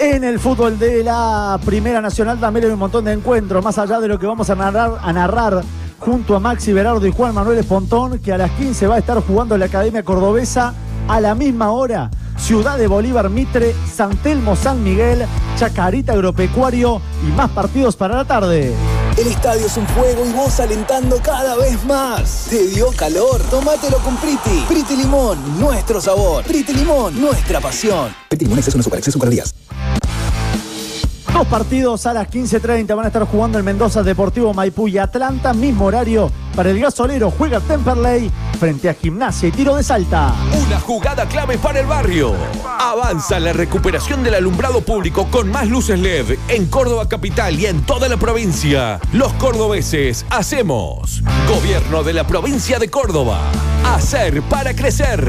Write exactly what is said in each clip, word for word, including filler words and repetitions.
En el fútbol de la Primera Nacional también hay un montón de encuentros, más allá de lo que vamos a narrar, a narrar junto a Maxi Berardo y Juan Manuel Espontón, que a las quince va a estar jugando la Academia Cordobesa. A la misma hora, Ciudad de Bolívar Mitre, San Telmo San Miguel, Chacarita Agropecuario y más partidos para la tarde. El estadio es un fuego y vos alentando cada vez más. ¿Te dio calor? Tómatelo con Priti. Priti Limón, nuestro sabor. Priti Limón, nuestra pasión. Priti Limón, exceso no azúcar, exceso calorías. Dos partidos a las quince treinta van a estar jugando el Mendoza Deportivo Maipú y Atlanta. Mismo horario para el Gasolero. Juega Temperley frente a Gimnasia y Tiro de Salta. Una jugada clave para el barrio. Avanza la recuperación del alumbrado público con más luces L E D en Córdoba capital y en toda la provincia. Los cordobeses hacemos. Gobierno de la provincia de Córdoba. Hacer para crecer.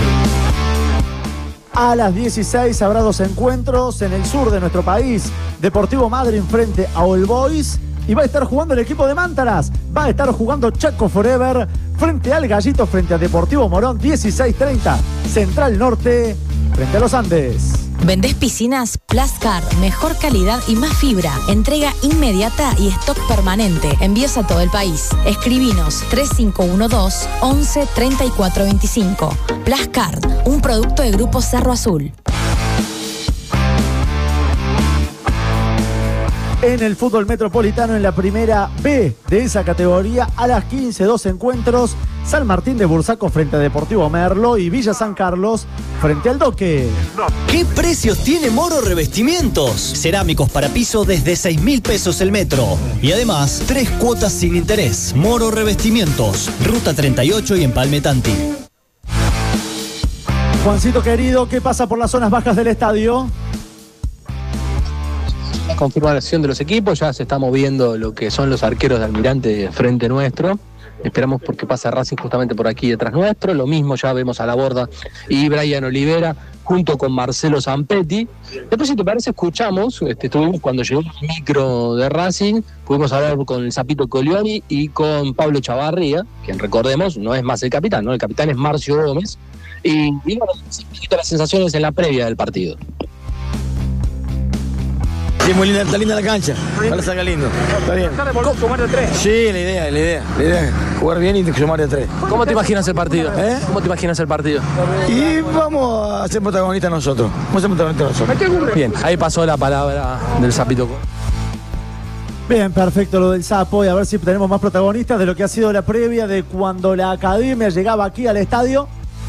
A las dieciséis habrá dos encuentros en el sur de nuestro país. Deportivo Madryn frente a All Boys. Y va a estar jugando el equipo de Mántaras. Va a estar jugando Chaco Forever frente al Gallito, frente a Deportivo Morón. dieciséis treinta. Central Norte frente a los Andes. ¿Vendés piscinas? Plascar, mejor calidad y más fibra. Entrega inmediata y stock permanente. Envíos a todo el país. Escribinos tres cinco uno dos, once, treinta y cuatro veinticinco. Plascar, un producto de Grupo Cerro Azul. En el fútbol metropolitano, en la primera B de esa categoría, a las quince, dos encuentros. San Martín de Bursaco frente a Deportivo Merlo y Villa San Carlos frente al Doque. ¿Qué precios tiene Moro Revestimientos? Cerámicos para piso desde seis mil pesos el metro. Y además, tres cuotas sin interés. Moro Revestimientos, Ruta treinta y ocho y Empalme Tanti. Juancito querido, ¿qué pasa por las zonas bajas del estadio? Confirmación de los equipos, ya se está moviendo lo que son los arqueros de Almirante frente nuestro. Esperamos porque pasa Racing justamente por aquí detrás nuestro. Lo mismo ya vemos a La Borda y Brian Olivera junto con Marcelo Zampetti. Después, si te parece, escuchamos, este, estuvimos cuando llegó el micro de Racing, pudimos hablar con el Zapito Colioni y con Pablo Chavarría, quien recordemos no es más el capitán, ¿no? El capitán es Marcio Gómez. Y, y bueno, un poquito las sensaciones en la previa del partido. Sí, muy linda, está linda la cancha. Ojalá salga lindo. Está bien. ¿Cómo sumar de tres? Sí, la idea, la idea. La idea es jugar bien y sumar de tres. ¿Cómo te imaginas el partido? ¿Eh? ¿Cómo te imaginas el partido? Y vamos a ser protagonistas nosotros. Vamos a ser protagonistas nosotros. Bien, ahí pasó la palabra del Zapito. Bien, perfecto lo del Sapo, y a ver si tenemos más protagonistas de lo que ha sido la previa de cuando la Academia llegaba aquí al estadio.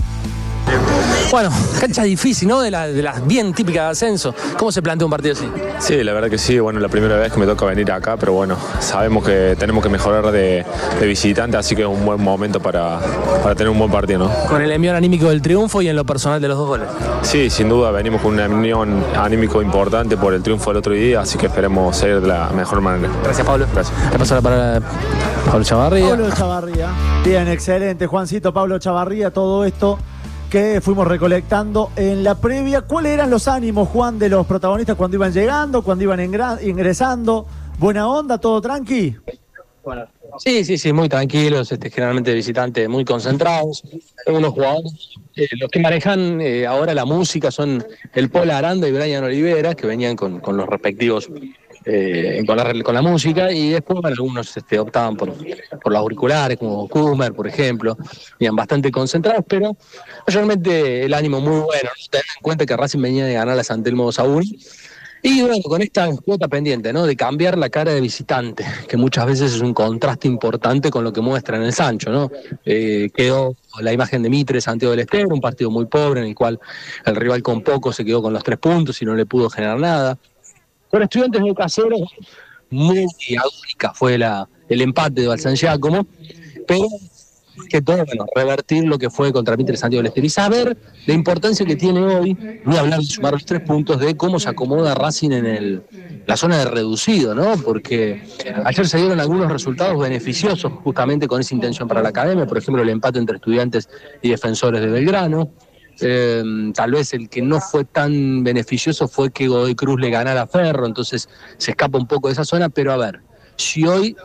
Bueno, cancha difícil, ¿no? De las de la bien típicas de ascenso. ¿Cómo se plantea un partido así? Sí, la verdad que sí. Bueno, la primera vez que me toca venir acá, pero bueno, sabemos que tenemos que mejorar de, de visitante, así que es un buen momento para, para tener un buen partido, ¿no? Con el envío anímico del triunfo y en lo personal de los dos goles. Sí, sin duda, venimos con un envío anímico importante por el triunfo del otro día, así que esperemos seguir de la mejor manera. Gracias, Pablo. Gracias. Le paso la palabra a Pablo Chavarría. Pablo Chavarría. Bien, excelente, Juancito. Pablo Chavarría, todo esto que fuimos recolectando en la previa. ¿Cuáles eran los ánimos, Juan, de los protagonistas cuando iban llegando, cuando iban ingresando? ¿Buena onda, todo tranqui? Sí, sí, sí, muy tranquilos, este, generalmente visitantes muy concentrados. Algunos jugadores, eh, los que manejan eh, ahora la música son el Paul Aranda y Brian Olivera, que venían con, con los respectivos, eh, con, la, con la música, y después bueno, algunos este, optaban por, por los auriculares, como Kummer, por ejemplo, venían bastante concentrados, pero mayormente el ánimo muy bueno. Tener en cuenta que Racing venía de ganar a San Telmo dos a uno. Y bueno, con esta cuota pendiente, ¿no? De cambiar la cara de visitante, que muchas veces es un contraste importante con lo que muestra en el Sancho, ¿no? Eh, quedó la imagen de Mitre, Santiago del Estero, un partido muy pobre en el cual el rival con poco se quedó con los tres puntos y no le pudo generar nada. Con Estudiantes de Casero, muy agónica fue la, el empate de Balsan Giacomo, pero que todo, bueno, revertir lo que fue contra Mitre, Santiago del Estero y saber la importancia que tiene hoy, voy a hablar de sumar los tres puntos, de cómo se acomoda Racing en el, la zona de reducido, ¿no? Porque ayer se dieron algunos resultados beneficiosos justamente con esa intención para la Academia, por ejemplo el empate entre Estudiantes y Defensores de Belgrano. Eh, tal vez el que no fue tan beneficioso fue que Godoy Cruz le ganara a Ferro, entonces se escapa un poco de esa zona, pero a ver, si hoy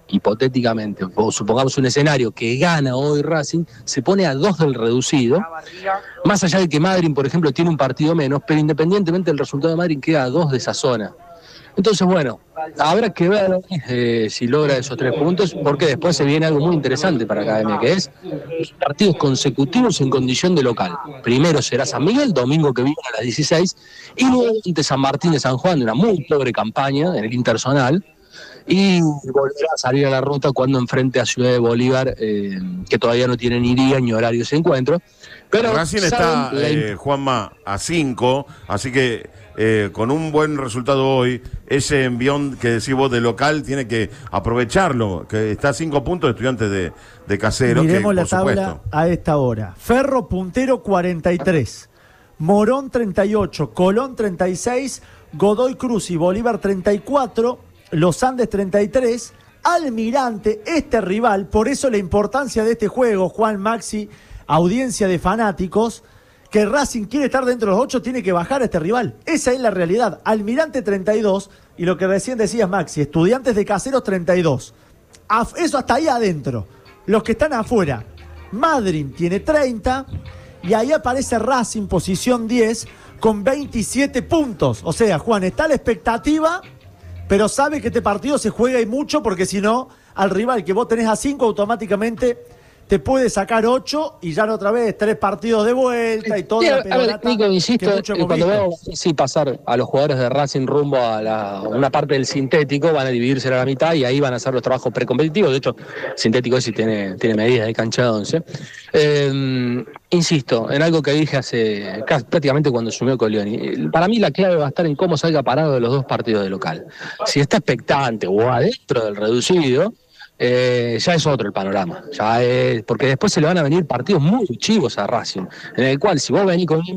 hipotéticamente, o supongamos un escenario que gana hoy Racing, se pone a dos del reducido, más allá de que Madryn, por ejemplo, tiene un partido menos, pero independientemente del resultado de Madryn queda a dos de esa zona. Entonces, bueno, habrá que ver eh, si logra esos tres puntos, porque después se viene algo muy interesante para Academia, que es partidos consecutivos en condición de local. Primero será San Miguel, domingo que viene a las dieciséis, y luego ante San Martín de San Juan, de una muy pobre campaña en el Interzonal, y volverá a salir a la ruta cuando enfrente a Ciudad de Bolívar, eh, que todavía no tiene ni día ni horario ese encuentro. Pero Racing está, eh, Juanma, a cinco, así que eh, con un buen resultado hoy, ese envión que decís vos de local tiene que aprovecharlo, que está a cinco puntos de Estudiantes de, de Casero. Miremos que, la por tabla supuesto. a esta hora. Ferro puntero cuarenta y tres, Morón treinta y ocho, Colón treinta y seis, Godoy Cruz y Bolívar treinta y cuatro, Los Andes treinta y tres, Almirante, este rival, por eso la importancia de este juego, Juan, Maxi, audiencia de fanáticos, que Racing quiere estar dentro de los ocho, tiene que bajar a este rival. Esa es la realidad. Almirante treinta y dos, y lo que recién decías, Maxi, Estudiantes de Caseros treinta y dos. Eso hasta ahí adentro. Los que están afuera, Madryn tiene treinta, y ahí aparece Racing, posición diez, con veintisiete puntos. O sea, Juan, está la expectativa, pero sabe que este partido se juega y mucho, porque si no, al rival que vos tenés a cinco, automáticamente te puede sacar ocho, y ya la otra vez tres partidos de vuelta y toda sí, la pelota. A ver, Nico, insisto, que eh, cuando veo sí, pasar a los jugadores de Racing rumbo a la, una parte del sintético, van a dividirse a la mitad y ahí van a hacer los trabajos precompetitivos. De hecho, el sintético sí tiene, tiene medidas de cancha de once. Eh, insisto, en algo que dije hace casi, prácticamente cuando asumió Colioni. Para mí la clave va a estar en cómo salga parado de los dos partidos de local. Si está expectante o adentro del reducido, Eh, ya es otro el panorama, ya es, porque después se le van a venir partidos muy chivos a Racing, en el cual si vos venís con un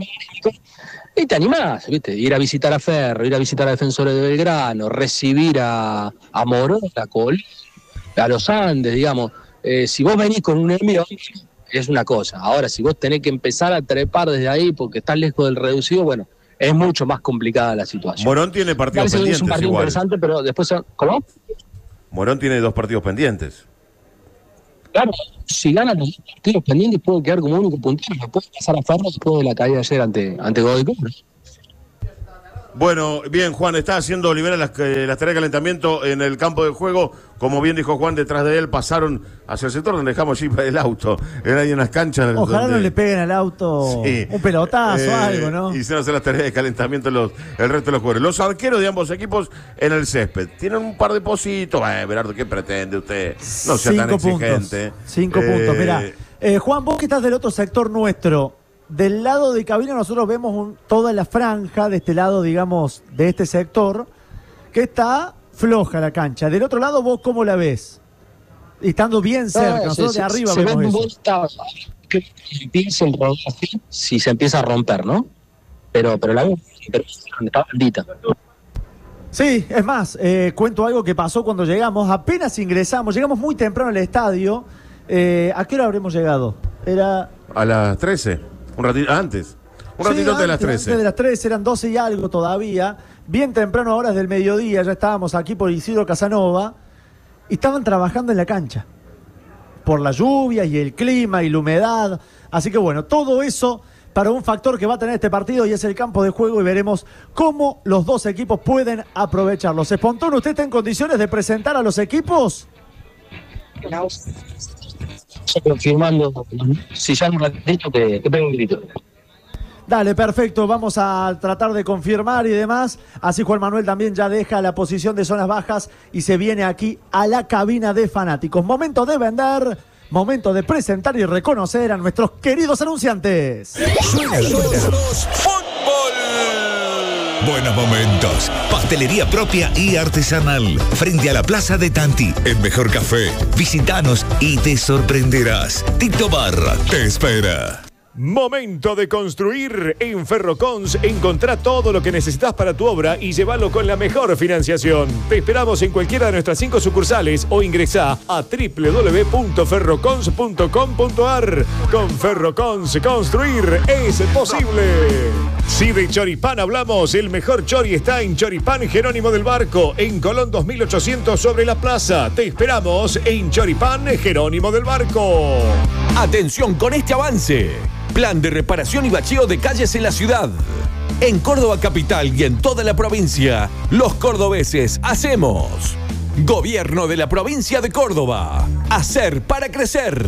y te animás, ¿viste? Ir a visitar a Ferro, ir a visitar a Defensores de Belgrano, recibir a, a Morón, a Colón, a los Andes, digamos, eh, si vos venís con un envío es una cosa, ahora si vos tenés que empezar a trepar desde ahí porque estás lejos del reducido, bueno, es mucho más complicada la situación. Morón tiene partidos Parece pendientes que es un partido igual. interesante, pero después, ¿cómo? Morón tiene dos partidos pendientes. Claro, si ganan los partidos pendientes puede quedar como único puntero, puede pasar a Ferro después de la caída de ayer ante, ante Godoy Cruz. Bueno, bien, Juan, está haciendo Olivera las, eh, las tareas de calentamiento en el campo de juego. Como bien dijo Juan, detrás de él pasaron hacia el sector donde dejamos allí el auto. Era ahí en las canchas. Ojalá donde... no le peguen al auto sí. un pelotazo o eh, algo, ¿no? Hicieron hacer las tareas de calentamiento los, el resto de los jugadores. Los arqueros de ambos equipos en el césped. Tienen un par de positos. Eh, Berardo, ¿qué pretende usted? No sea Cinco tan puntos. exigente. Cinco eh, puntos, mirá. Eh, Juan, vos que estás del otro sector nuestro, del lado de cabina nosotros vemos un, toda la franja de este lado, digamos, de este sector, que está floja la cancha. Del otro lado, ¿vos cómo la ves? Y estando bien cerca, No, nosotros se, de arriba se vemos eso. Está, que empieza el rodaje si se empieza a romper, ¿no? Pero, pero la está bendita. Sí, es más, eh, cuento algo que pasó cuando llegamos. Apenas ingresamos, llegamos muy temprano al estadio. Eh, ¿A qué hora habremos llegado? Era... A las trece. Un ratito antes. Un sí, ratito antes, de las trece. Antes de las trece, eran doce y algo todavía. Bien temprano, a horas del mediodía, ya estábamos aquí por Isidro Casanova. Y estaban trabajando en la cancha. Por la lluvia y el clima y la humedad. Así que bueno, todo eso para un factor que va a tener este partido y es el campo de juego, y veremos cómo los dos equipos pueden aprovecharlo. Espontón, ¿usted está en condiciones de presentar a los equipos? Confirmando, si ya un ratito que, que pegue un grito. Dale, perfecto, vamos a tratar de confirmar y demás. Así Juan Manuel también ya deja la posición de zonas bajas y se viene aquí a la cabina de fanáticos. Momento de vender, momento de presentar y reconocer a nuestros queridos anunciantes. Suena, suena. ¡Fútbol! Buenos momentos. Pastelería propia y artesanal. Frente a la Plaza de Tanti. El mejor café. Visítanos y te sorprenderás. Tito Barra te espera. Momento de construir. En Ferrocons encontrá todo lo que necesitas para tu obra y llévalo con la mejor financiación. Te esperamos en cualquiera de nuestras cinco sucursales o ingresá a doble u doble u doble u punto ferrocons punto com punto a r. Con Ferrocons, construir es posible. Si de choripán hablamos, el mejor chori está en Choripán Jerónimo del Barco, en Colón dos mil ochocientos sobre la plaza. Te esperamos en Choripán Jerónimo del Barco. Atención con este avance. Plan de reparación y bacheo de calles en la ciudad. En Córdoba capital y en toda la provincia, los cordobeses hacemos. Gobierno de la provincia de Córdoba. Hacer para crecer.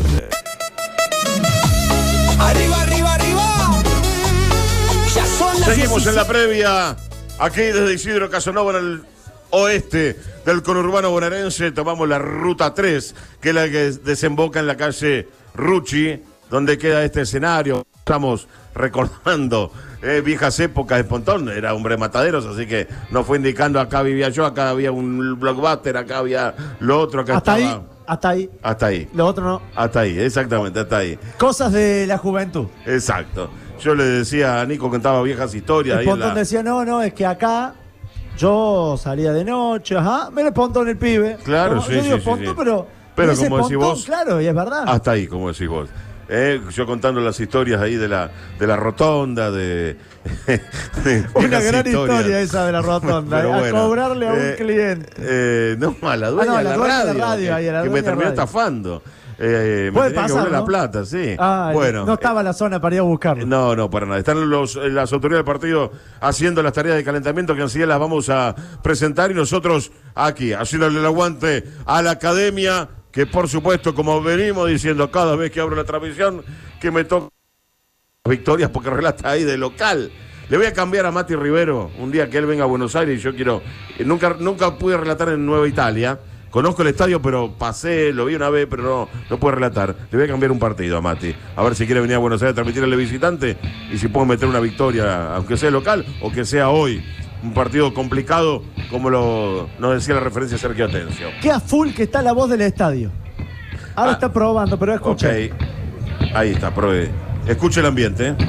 Arriba, arriba, arriba. Ya son las Seguimos en la previa, aquí desde Isidro Casanova, en el oeste del conurbano bonaerense. Tomamos la ruta tres, que es la que desemboca en la calle Rucci, donde queda este escenario. Estamos recordando eh, viejas épocas de Pontón, era hombre de Mataderos, así que nos fue indicando, acá vivía yo, acá había un blockbuster, acá había lo otro, acá hasta estaba... ahí, hasta ahí. Hasta ahí. Lo otro no. Hasta ahí, exactamente, hasta ahí. Cosas de la juventud. Exacto. Yo le decía a Nico, contaba viejas historias. El ahí en Pontón la... decía, no, no, es que acá yo salía de noche, ajá, me le Pontón el pibe. Claro, ¿no? sí, Yo sí, digo sí, Pontón, sí. pero... Pero ese como decís Pontón, vos... claro, y es verdad. Hasta ahí, como decís vos. Eh, yo contando las historias ahí de la, de la rotonda, de... de Una viejas gran historias. historia esa de la rotonda, Pero a bueno, cobrarle a un eh, cliente. Eh, no, a la dueña, Ah, no, de, la la dueña de radio, la radio, que, ahí, a la que me dueña de terminó radio. estafando. Eh, me Puede tenía que pasar, volver ¿no? la plata, sí. Ah, bueno, no estaba en la zona para ir a buscarlo. No, no, para nada. Están los, las autoridades del partido haciendo las tareas de calentamiento que enseguida las vamos a presentar y nosotros aquí, haciéndole el aguante a la academia, que por supuesto, como venimos diciendo cada vez que abro la transmisión, que me toca victorias porque relata ahí de local. Le voy a cambiar a Mati Rivero un día que él venga a Buenos Aires y yo quiero... Nunca, nunca pude relatar en Nueva Italia. Conozco el estadio, pero pasé, lo vi una vez, pero no, no puedo relatar. Le voy a cambiar un partido a Mati. A ver si quiere venir a Buenos Aires a transmitirle al visitante y si puedo meter una victoria, aunque sea local o que sea hoy. Un partido complicado, como lo nos decía la referencia Sergio Atencio. Qué a full que está la voz del estadio. Ahora Ah, está probando, pero escucha. Ok, ahí está, pruebe. Escuche el ambiente. ¿eh?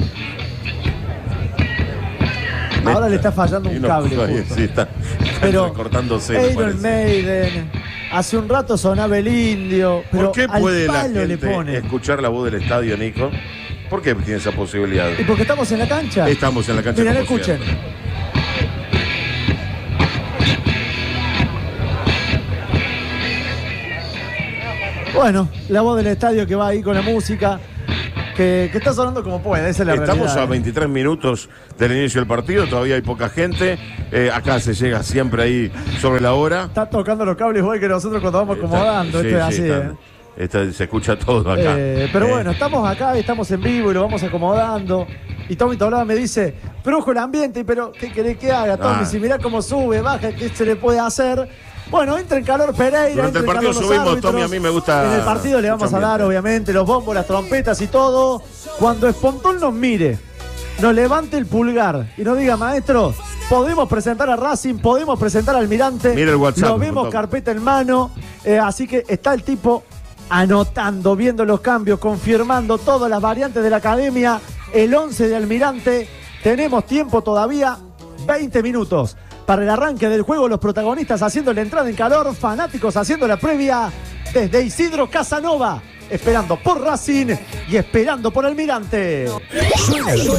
Ahora le está fallando un Y no, cable. ahí, justo. sí, está, Pero cortándose. me Iron parece. Maiden, hace un rato sonaba el indio, pero ¿Por qué al puede la palo le gente pone. escuchar la voz del estadio, Nico? ¿Por qué tiene esa posibilidad? ¿Y porque estamos en la cancha? Estamos en la cancha. Miren, como escuchen. siempre. Bueno, la voz del estadio que va ahí con la música, que, que está sonando como puede, esa es la Estamos realidad. a veintitrés minutos del inicio del partido, todavía hay poca gente. Eh, acá se llega siempre ahí sobre la hora. Está tocando los cables igual que nosotros cuando vamos acomodando, Sí, esto es sí, así, está- ¿eh? está- se escucha todo acá. Eh, pero Eh, bueno, estamos acá, estamos en vivo y lo vamos acomodando. Y Tommy Toblada me dice, pero ojo el ambiente, pero ¿qué querés que haga, Tommy? Ah. Si mirá cómo sube, baja, ¿qué se le puede hacer? Bueno, entra en calor Pereira. Durante entra el en partido calor los subimos, árbitros. Tommy, a mí me gusta En el partido le vamos mucho a dar, ambiente. obviamente, los bombos, las trompetas y todo. Cuando Espontón nos mire, nos levante el pulgar y nos diga, maestro, podemos presentar a Racing, podemos presentar al Almirante. Mira el WhatsApp, Lo vemos Espontón. carpeta en mano. eh, así que está el tipo anotando, viendo los cambios, confirmando todas las variantes de la academia. El once de Almirante. Tenemos tiempo todavía, veinte minutos. Para el arranque del juego, los protagonistas haciendo la entrada en calor, fanáticos haciendo la previa desde Isidro Casanova, esperando por Racing y esperando por Almirante. Suena la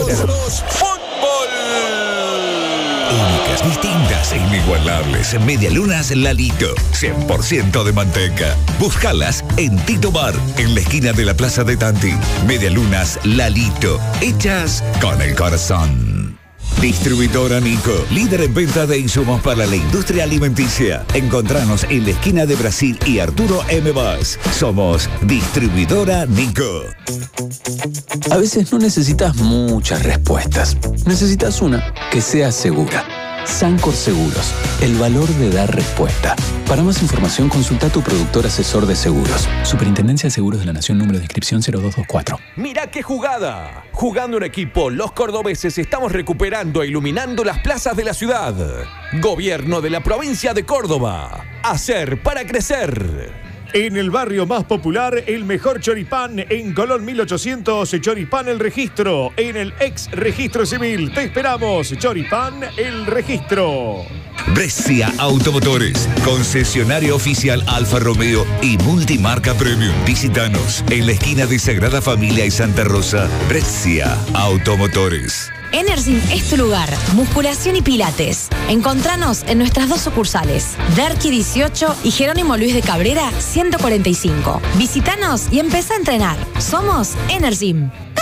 Únicas, distintas e inigualables. Medialunas Lalito, cien por ciento de manteca. Búscalas en Tito Bar, en la esquina de la Plaza de Tanti. Medialunas Lalito, hechas con el corazón. Distribuidora Nico, líder en venta de insumos para la industria alimenticia. Encontranos en la esquina de Brasil y Arturo M. Vaz. Somos Distribuidora Nico. A veces no necesitas muchas respuestas. Necesitas una que sea segura. Sancor Seguros, el valor de dar respuesta. Para más información, consulta a tu productor asesor de seguros. Superintendencia de Seguros de la Nación, número de inscripción cero dos dos cuatro. Mirá qué jugada. Jugando en equipo, los cordobeses estamos recuperando e iluminando las plazas de la ciudad. Gobierno de la provincia de Córdoba. Hacer para crecer. En el barrio más popular, el mejor choripán en Colón mil ochocientos, Choripán El Registro, en el ex registro civil. Te esperamos, Choripán El Registro. Brescia Automotores, concesionario oficial Alfa Romeo y multimarca premium. Visítanos en la esquina de Sagrada Familia y Santa Rosa. Brescia Automotores. Energym es tu lugar. Musculación y pilates. Encontranos en nuestras dos sucursales, Derqui dieciocho y Jerónimo Luis de Cabrera ciento cuarenta y cinco. Visítanos y empezá a entrenar. Somos Energym.